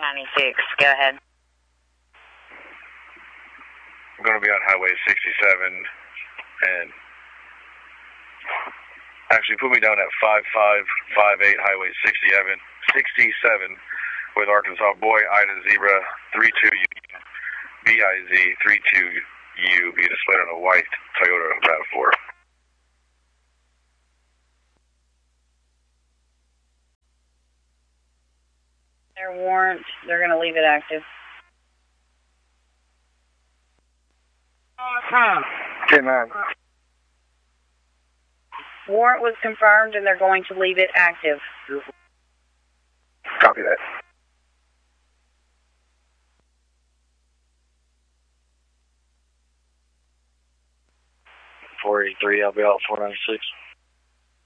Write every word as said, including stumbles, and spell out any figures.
ninety-six, go ahead. I'm going to be on Highway sixty-seven, and actually put me down at five five five eight Highway sixty-seven, sixty-seven with Arkansas Boy, Ida Zebra, three two U, B I Z, three two U, be displayed on a white Toyota RAV four. Their warrant, they're going to leave it active. ten nine. Warrant was confirmed and they're going to leave it active. Copy that. four eighty-three, I'll be out four ninety-six.